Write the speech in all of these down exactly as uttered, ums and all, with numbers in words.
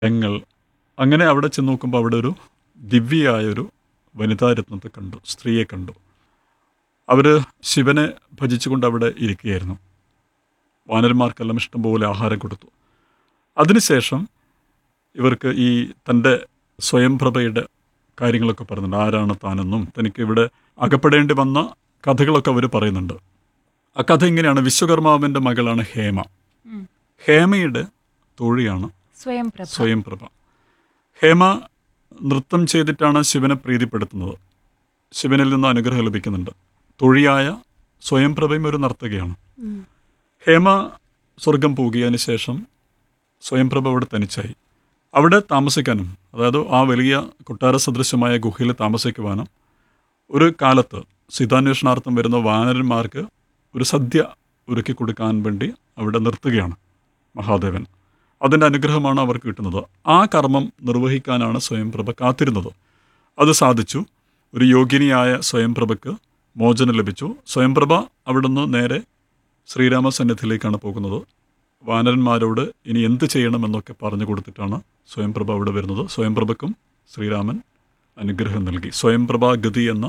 ഞങ്ങൾ അങ്ങനെ അവിടെ ചെന്ന് നോക്കുമ്പോൾ അവിടെ ഒരു ദിവ്യയായൊരു വനിതാരത്നത്തെ കണ്ടു, സ്ത്രീയെ കണ്ടു. അവർ ശിവനെ ഭജിച്ചുകൊണ്ട് അവിടെ ഇരിക്കുകയായിരുന്നു. വാനരന്മാർക്കെല്ലാം ഇഷ്ടംപോലെ ആഹാരം കൊടുത്തു. അതിനുശേഷം ഇവർക്ക് ഈ തൻ്റെ സ്വയംപ്രഭയുടെ കാര്യങ്ങളൊക്കെ പറയുന്നുണ്ട്. ആരാണ് താനെന്നും തനിക്ക് ഇവിടെ അകപ്പെടേണ്ടി വന്ന കഥകളൊക്കെ അവർ പറയുന്നുണ്ട്. ആ കഥ ഇങ്ങനെയാണ്. വിശ്വകർമാവിൻ്റെ മകളാണ് ഹേമ. ഹേമയുടെ തോഴിയാണ് സ്വയംപ്രഭ. സ്വയംപ്രഭ. ഹേമ നൃത്തം ചെയ്തിട്ടാണ് ശിവനെ പ്രീതിപ്പെടുത്തുന്നത്. ശിവനിൽ നിന്ന് അനുഗ്രഹം ലഭിക്കുന്നുണ്ട്. തൊഴിയായ സ്വയംപ്രഭയും ഒരു നർത്തകിയാണ്. ഹേമ സ്വർഗം പോകിയതിന് ശേഷം സ്വയംപ്രഭ അവിടെ തനിച്ചായി. അവിടെ താമസിക്കാനും, അതായത് ആ വലിയ കൊട്ടാര സദൃശമായ ഗുഹയിൽ താമസിക്കുവാനും ഒരു കാലത്ത് സീതാന്വേഷണാർത്ഥം വരുന്ന വാനരന്മാർക്ക് ഒരു സദ്യ ഒരുക്കി കൊടുക്കാൻ വേണ്ടി അവിടെ നിർത്തുകയാണ് മഹാദേവൻ. അതിൻ്റെ അനുഗ്രഹമാണ് അവർക്ക് കിട്ടുന്നത്. ആ കർമ്മം നിർവഹിക്കാനാണ് സ്വയംപ്രഭ കാത്തിരുന്നത്. അത് സാധിച്ചു. ഒരു യോഗിനിയായ സ്വയംപ്രഭയ്ക്ക് മോചനം ലഭിച്ചു. സ്വയംപ്രഭ അവിടുന്ന് നേരെ ശ്രീരാമസന്നിധിയിലേക്കാണ് പോകുന്നത്. വാനരന്മാരോട് ഇനി എന്ത് ചെയ്യണമെന്നൊക്കെ പറഞ്ഞു കൊടുത്തിട്ടാണ് സ്വയംപ്രഭ അവിടെ വരുന്നത്. സ്വയംപ്രഭയ്ക്കും ശ്രീരാമൻ അനുഗ്രഹം നൽകി. സ്വയംപ്രഭാ ഗതി എന്ന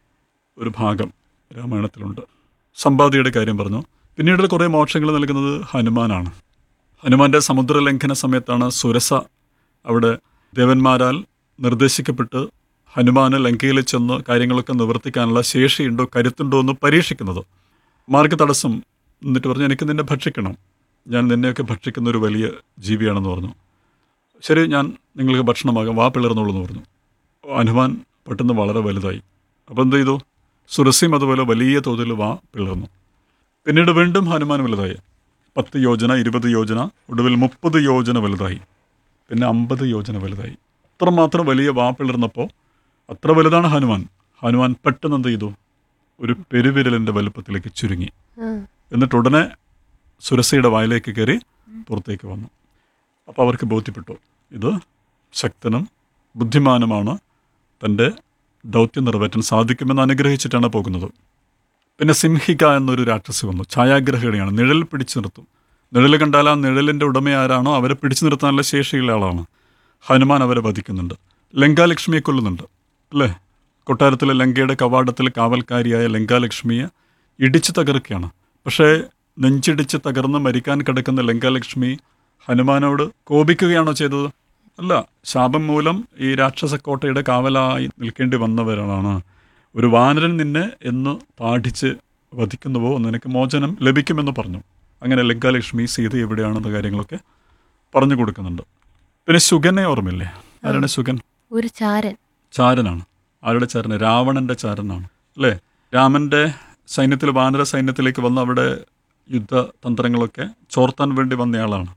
ഒരു ഭാഗം രാമായണത്തിലുണ്ട്. സമ്പാദിയുടെ കാര്യം പറഞ്ഞു. പിന്നീട് കുറേ മോക്ഷങ്ങൾ നൽകുന്നത് ഹനുമാനാണ്. ഹനുമാന്റെ സമുദ്രലംഘന സമയത്താണ് സുരസ അവിടെ ദേവന്മാരാൽ നിർദ്ദേശിക്കപ്പെട്ട് ഹനുമാന് ലങ്കയിൽ ചെന്ന് കാര്യങ്ങളൊക്കെ നിവർത്തിക്കാനുള്ള ശേഷിയുണ്ടോ കരുത്തുണ്ടോ എന്ന് പരീക്ഷിക്കുന്നത്. മാർഗ തടസ്സം എന്നിട്ട് പറഞ്ഞു, എനിക്ക് നിന്നെ ഭക്ഷിക്കണം, ഞാൻ നിന്നെയൊക്കെ ഭക്ഷിക്കുന്ന ഒരു വലിയ ജീവിയാണെന്ന് പറഞ്ഞു. ശരി, ഞാൻ നിങ്ങൾക്ക് ഭക്ഷണമാകാം, വാ പിളർന്നോളൂ എന്ന് പറഞ്ഞു. ഹനുമാൻ പെട്ടെന്ന് വളരെ വലുതായി. അപ്പോൾ എന്ത് ചെയ്തു? സുരസിയും അതുപോലെ വലിയ തോതിൽ വാ പിളർന്നു. പിന്നീട് വീണ്ടും ഹനുമാൻ വലുതായി. പത്ത് യോജന, ഇരുപത് യോജന, ഒടുവിൽ മുപ്പത് യോജന വലുതായി. പിന്നെ അമ്പത് യോജന വലുതായി. അത്രമാത്രം വലിയ വാ പിളർന്നപ്പോൾ, അത്ര വലുതാണ് ഹനുമാൻ. ഹനുമാൻ പെട്ടെന്ന് എന്ത് ചെയ്തു? ഒരു പെരുവിരലിൻ്റെ വലുപ്പത്തിലേക്ക് ചുരുങ്ങി. എന്നിട്ട് ഉടനെ സുരസയുടെ വായിലേക്ക് കയറി പുറത്തേക്ക് വന്നു. അപ്പോൾ അവർക്ക് ബോധ്യപ്പെട്ടു, ഇത് ശക്തനും ബുദ്ധിമാനുമാണ്, തൻ്റെ ദൗത്യം നിറവേറ്റാൻ സാധിക്കുമെന്ന് അനുഗ്രഹിച്ചിട്ടാണ് പോകുന്നത്. പിന്നെ സിംഹിക എന്നൊരു രാക്ഷസി വന്നു. ഛായാഗ്രഹിണിയാണ്. നിഴൽ പിടിച്ചു നിർത്തും. നിഴൽ കണ്ടാൽ ആ നിഴലിൻ്റെ ഉടമ ആരാണോ അവരെ പിടിച്ചു നിർത്താനുള്ള ശേഷിയുള്ള ആളാണ്. ഹനുമാൻ അവരെ വധിക്കുന്നുണ്ട്. ലങ്കാലക്ഷ്മിയെ കൊല്ലുന്നുണ്ട് അല്ലേ? കൊട്ടാരത്തിലെ ലങ്കയുടെ കവാടത്തിൽ കാവൽക്കാരിയായ ലങ്കാലക്ഷ്മിയെ ഇടിച്ചു തകർക്കുകയാണ്. പക്ഷേ നെഞ്ചിടിച്ച് തകർന്ന് മരിക്കാൻ കിടക്കുന്ന ലങ്കാലക്ഷ്മി ഹനുമാനോട് കോപിക്കുകയാണോ ചെയ്തത്? അല്ല. ശാപം മൂലം ഈ രാക്ഷസക്കോട്ടയുടെ കാവലായി നിൽക്കേണ്ടി വന്നവരാണ്. ഒരു വാനരൻ നിന്നെ എന്ന് പാഠിച്ച് വധിക്കുന്നുവോ നിനക്ക് മോചനം ലഭിക്കുമെന്ന് പറഞ്ഞു. അങ്ങനെ ലങ്കാലക്ഷ്മി സീത എവിടെയാണെന്ന കാര്യങ്ങളൊക്കെ പറഞ്ഞു കൊടുക്കുന്നുണ്ട്. പിന്നെ ശുഗനെ ഓർമ്മയില്ലേ? ആരാണ് ശുഗൻ? ഒരു ചാരൻ. ചാരനാണ്. ആരുടെ ചാരൻ? രാവണന്റെ ചാരനാണ് അല്ലേ? രാമന്റെ സൈന്യത്തിൽ, വാനര സൈന്യത്തിലേക്ക് വന്ന് അവിടെ യുദ്ധതന്ത്രങ്ങളൊക്കെ ചോർത്താൻ വേണ്ടി വന്നയാളാണ്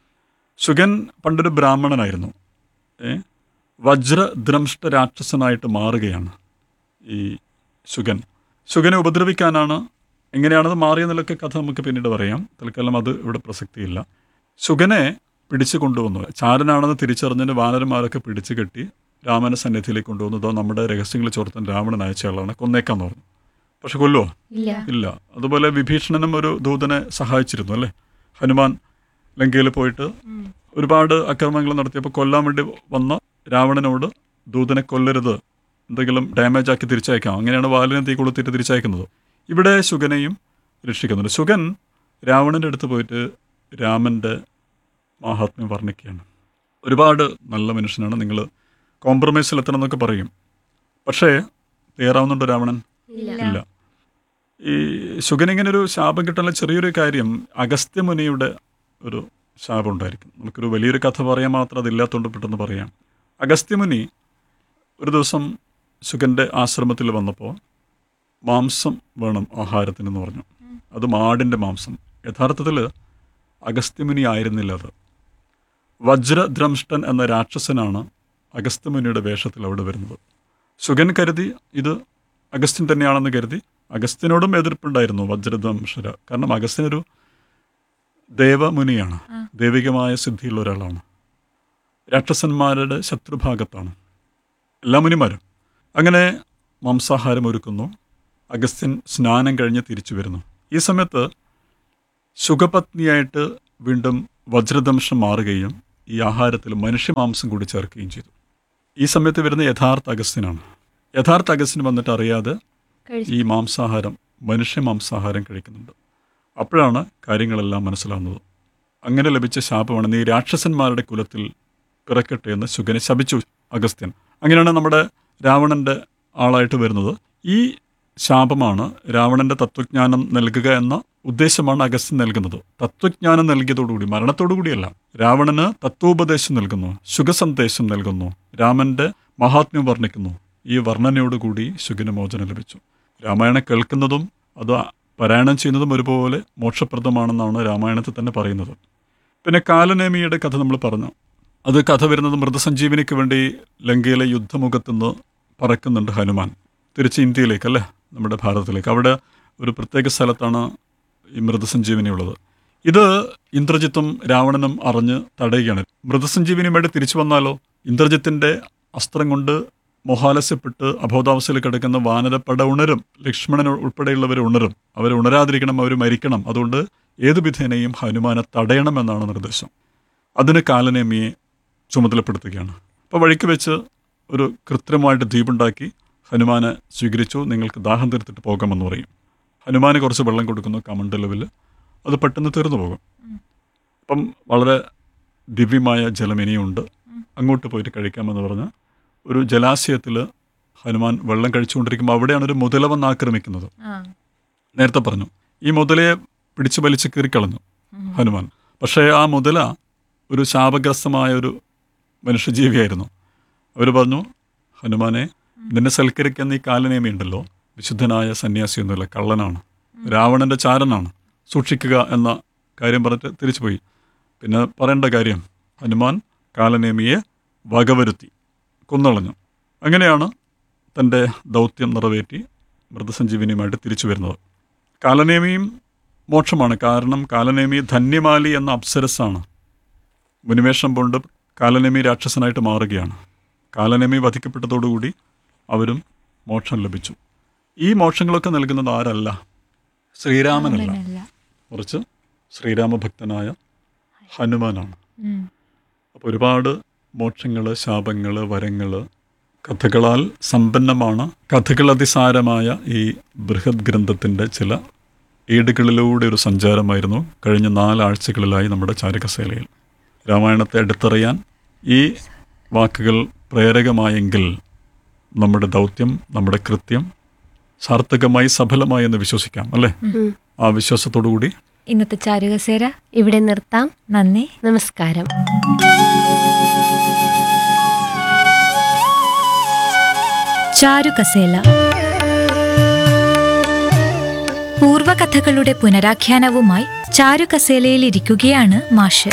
ശുഗൻ. പണ്ടൊരു ബ്രാഹ്മണനായിരുന്നു. ഏ വജ്രദ്രംഷ്ട രാക്ഷസനായിട്ട് മാറുകയാണ് ഈ ശുഗൻ. ശുഗനെ ഉപദ്രവിക്കാനാണ്. എങ്ങനെയാണത് മാറിയെന്നുള്ളൊക്കെ കഥ നമുക്ക് പിന്നീട് പറയാം. തൽക്കാലം അത് ഇവിടെ പ്രസക്തിയില്ല. ശുഗനെ പിടിച്ചു കൊണ്ടുവന്നു. ചാരനാണെന്ന് തിരിച്ചറിഞ്ഞതിന് വാനരന്മാരൊക്കെ പിടിച്ചു കെട്ടി രാമന്റെ സന്നിധിയിലേക്ക് കൊണ്ടുവന്നതോ നമ്മുടെ രഹസ്യങ്ങൾ ചോർത്താൻ രാവണൻ അയച്ചയാളാണ്. കൊന്നേക്കാന്ന് പറഞ്ഞു. പക്ഷെ കൊല്ലുവോ? ഇല്ല. അതുപോലെ വിഭീഷണനും ഒരു ദൂതനെ സഹായിച്ചിരുന്നു അല്ലേ? ഹനുമാൻ ലങ്കയിൽ പോയിട്ട് ഒരുപാട് അക്രമങ്ങൾ നടത്തിയപ്പോൾ കൊല്ലാൻ വേണ്ടി വന്ന രാവണനോട് ദൂതനെ കൊല്ലരുത്, എന്തെങ്കിലും ഡാമേജ് ആക്കി തിരിച്ചയക്കാം, അങ്ങനെയാണ് വാലിനെ തീ കൊളുത്തിയിട്ട് തിരിച്ചയക്കുന്നത്. ഇവിടെ ശുഗനെയും രക്ഷിക്കുന്നുണ്ട്. ശുഗൻ രാവണൻ്റെ അടുത്ത് പോയിട്ട് രാമൻ്റെ മാഹാത്മ്യം വർണ്ണിക്കുകയാണ്. ഒരുപാട് നല്ല മനുഷ്യനാണ്, നിങ്ങൾ കോംപ്രമൈസിലെത്തണം എന്നൊക്കെ പറയും. പക്ഷേ തയ്യാറാവുന്നുണ്ടോ രാവണൻ? ഇല്ല. ഈ ശുഗൻ ഇങ്ങനെ ഒരു ശാപം കിട്ടാനുള്ള ചെറിയൊരു കാര്യം, അഗസ്ത്യമുനിയുടെ ഒരു ശാപം ഉണ്ടായിരിക്കും. നമുക്കൊരു വലിയൊരു കഥ പറയാൻ മാത്രം അതില്ലാത്തതുകൊണ്ട് പെട്ടെന്ന് പറയാം. അഗസ്ത്യമുനി ഒരു ദിവസം ശുഗൻ്റെ ആശ്രമത്തിൽ വന്നപ്പോൾ മാംസം വേണം ആഹാരത്തിനെന്ന് പറഞ്ഞു. അത് മാടിൻ്റെ മാംസം. യഥാർത്ഥത്തിൽ അഗസ്ത്യമുനി ആയിരുന്നില്ല അത്. വജ്രദ്രംഷ്ടൻ എന്ന രാക്ഷസനാണ് അഗസ്ത്യമുനിയുടെ വേഷത്തിൽ അവിടെ വരുന്നത്. ശുഗൻ കരുതി ഇത് അഗസ്ത്യൻ തന്നെയാണെന്ന് കരുതി. അഗസ്ത്യനോടും എതിർപ്പുണ്ടായിരുന്നു വജ്രദ്രംശര. കാരണം അഗസ്ത്യനൊരു ദേവമുനിയാണ്, ദൈവികമായ സിദ്ധിയുള്ള ഒരാളാണ്, രാക്ഷസന്മാരുടെ ശത്രുഭാഗത്താണ് എല്ലാ മുനിമാരും. അങ്ങനെ മാംസാഹാരം ഒരുക്കുന്നു. അഗസ്ത്യൻ സ്നാനം കഴിഞ്ഞ് തിരിച്ചു വരുന്നു. ഈ സമയത്ത് ശുഗപത്നിയായിട്ട് വീണ്ടും വജ്രദംശം മാറുകയും ഈ ആഹാരത്തിൽ മനുഷ്യമാംസം കൂടി ചേർക്കുകയും ചെയ്തു. ഈ സമയത്ത് വരുന്ന യഥാർത്ഥ അഗസ്ത്യനാണ്. യഥാർത്ഥ അഗസ്ത്യൻ വന്നിട്ട് അറിയാതെ ഈ മാംസാഹാരം മനുഷ്യ മാംസാഹാരം കഴിക്കുന്നുണ്ട്. അപ്പോഴാണ് കാര്യങ്ങളെല്ലാം മനസ്സിലാവുന്നത്. അങ്ങനെ ലഭിച്ച ശാപമാണ് നീ രാക്ഷസന്മാരുടെ കുലത്തിൽ പിറക്കട്ടെ എന്ന് ശുഗനെ ശപിച്ചു അഗസ്ത്യൻ. അങ്ങനെയാണ് നമ്മുടെ രാവണൻ്റെ ആളായിട്ട് വരുന്നത്. ഈ ശാപമാണ് രാവണൻ്റെ തത്വജ്ഞാനം നൽകുക എന്ന ഉദ്ദേശമാണ് അഗസ്ത്യൻ നൽകുന്നത്. തത്വജ്ഞാനം നൽകിയതോടുകൂടി, മരണത്തോടുകൂടിയല്ല, രാവണന് തത്വോപദേശം നൽകുന്നു, ശുഖസന്ദേശം നൽകുന്നു, രാമൻ്റെ മഹാത്മ്യം വർണ്ണിക്കുന്നു. ഈ വർണ്ണനയോടുകൂടി ശുഗന് മോചനം ലഭിച്ചു. രാമായണം കേൾക്കുന്നതും അത് പാരായണം ചെയ്യുന്നതും ഒരുപോലെ മോക്ഷപ്രദമാണെന്നാണ് രാമായണത്തിൽ തന്നെ പറയുന്നത്. പിന്നെ കാലനേമിയുടെ കഥ നമ്മൾ പറഞ്ഞു. അത് കഥ വരുന്നത് മൃതസഞ്ജീവനിക്ക് വേണ്ടി ലങ്കയിലെ യുദ്ധമുഖത്തുനിന്ന് പറക്കുന്നുണ്ട് ഹനുമാൻ തിരിച്ച് ഇന്ത്യയിലേക്ക്, അല്ലേ, നമ്മുടെ ഭാരതത്തിലേക്ക്. അവിടെ ഒരു പ്രത്യേക സ്ഥലത്താണ് ഈ മൃതസഞ്ജീവനി ഉള്ളത്. ഇത് ഇന്ദ്രജിത്തും രാവണനും അറിഞ്ഞ് തടയുകയാണ്. മൃതസഞ്ജീവനിയുമായിട്ട് തിരിച്ചു വന്നാലോ, ഇന്ദ്രജിത്തിൻ്റെ അസ്ത്രം കൊണ്ട് മോഹാലസ്യപ്പെട്ട് അബോധാവസ്ഥയിൽ കിടക്കുന്ന വാനരപ്പട ഉണരും, ലക്ഷ്മണൻ ഉൾപ്പെടെയുള്ളവർ ഉണരും, അവർ ഉണരാതിരിക്കണം, അവർ മരിക്കണം. അതുകൊണ്ട് ഏതു വിധേനയും ഹനുമാനെ തടയണമെന്നാണ് നിർദ്ദേശം. അതിന് കാലനേമിയെ ചുമതലപ്പെടുത്തുകയാണ്. അപ്പോൾ വഴിക്ക് വെച്ച് ഒരു കൃത്രിമമായിട്ട് ദ്വീപുണ്ടാക്കി ഹനുമാനെ സ്വീകരിച്ചു. നിങ്ങൾക്ക് ദാഹം തീർത്തിട്ട് പോകാമെന്ന് പറയും. ഹനുമാന് കുറച്ച് വെള്ളം കൊടുക്കുന്നു കമണ്ഡലുവിൽ. അത് പെട്ടെന്ന് തീർന്നു പോകും. അപ്പം വളരെ ദിവ്യമായ ജലം ഇനിയുണ്ട്, അങ്ങോട്ട് പോയിട്ട് കഴിക്കാമെന്ന് പറഞ്ഞ് ഒരു ജലാശയത്തിൽ ഹനുമാൻ വെള്ളം കഴിച്ചുകൊണ്ടിരിക്കുമ്പോൾ അവിടെയാണ് ഒരു മുതല വന്ന് ആക്രമിക്കുന്നത്. നേരത്തെ പറഞ്ഞു, ഈ മുതലയെ പിടിച്ചു വലിച്ച് കീറിക്കളഞ്ഞു ഹനുമാൻ. പക്ഷേ ആ മുതല ഒരു ശാപഗ്രസ്തമായ ഒരു മനുഷ്യജീവിയായിരുന്നു. അവർ പറഞ്ഞു, ഹനുമാനെ, നിന്നെ സൽക്കരിക്കുന്ന ഈ കാലനേമിയുണ്ടല്ലോ, വിശുദ്ധനായ സന്യാസിയൊന്നുമില്ല, കള്ളനാണ്, രാവണൻ്റെ ചാരനാണ്, സൂക്ഷിക്കുക എന്ന കാര്യം പറഞ്ഞിട്ട് തിരിച്ചുപോയി. പിന്നെ പറയേണ്ട കാര്യം, ഹനുമാൻ കാലനേമിയെ വകവരുത്തി കൊന്നളഞ്ഞു. അങ്ങനെയാണ് തൻ്റെ ദൗത്യം നിറവേറ്റി മൃതസഞ്ജീവനിയുമായിട്ട് തിരിച്ചു വരുന്നത്. കാലനേമിയും മോക്ഷമാണ്. കാരണം കാലനേമി ധന്യമാലി എന്ന അപ്സരസാണ്. മുനിവേഷം കൊണ്ട് കാലനേമി രാക്ഷസനായിട്ട് മാറുകയാണ്. കാലനേമി വധിക്കപ്പെട്ടതോടുകൂടി അവരും മോക്ഷം ലഭിച്ചു. ഈ മോക്ഷങ്ങളൊക്കെ നൽകുന്നത് ആരല്ല, ശ്രീരാമനല്ല, മറിച്ച് ശ്രീരാമഭക്തനായ ഹനുമാനാണ്. അപ്പോൾ ഒരുപാട് മോക്ഷങ്ങൾ, ശാപങ്ങൾ, വരങ്ങൾ, കഥകളാൽ സമ്പന്നമാണ്. കഥകൾ അതിസാരമായ ഈ ബൃഹത് ഗ്രന്ഥത്തിൻ്റെ ചില ഏടുകളിലൂടെ ഒരു സഞ്ചാരമായിരുന്നു കഴിഞ്ഞ നാലാഴ്ചകളിലായി നമ്മുടെ ചാരുകസേലയിൽ. രാമായണത്തെ അടുത്തറിയാൻ ഈ വാക്കുകൾ പ്രേരകമായെങ്കിൽ നമ്മുടെ ദൗത്യം, നമ്മുടെ കൃത്യം സാർത്ഥകമായി സഫലമായി എന്ന് വിശ്വസിക്കാം, അല്ലേ? ആ വിശ്വാസത്തോടു കൂടി ഇന്നത്തെ ചാരുകസേര ഇവിടെ നിർത്താം. നന്ദി, നമസ്കാരം. ചാരുകസേല പൂർവകഥകളുടെ പുനരാഖ്യാനവുമായി ചാരുകസേലയിൽ ഇരിക്കുകയാണ് മാഷ്.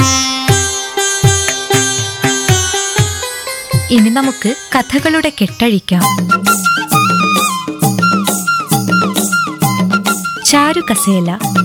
ഇനി നമുക്ക് കഥകളുടെ കെട്ടഴിക്കാം. ചാരുകസേല.